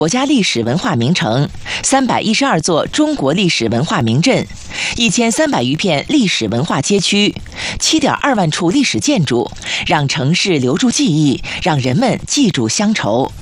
国家历史文化名城，312座中国历史文化名镇，1300余片历史文化街区，7.2万处历史建筑，让城市留住记忆，让人们记住乡愁。